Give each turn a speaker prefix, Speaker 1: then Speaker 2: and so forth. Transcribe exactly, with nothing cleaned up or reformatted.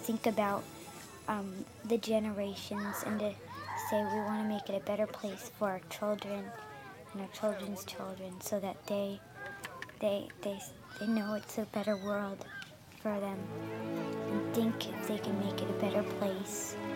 Speaker 1: think about um, the generations and to say we want to make it a better place for our children and our children's children, so that they they they they know it's a better world for them and think if they can make it a better place.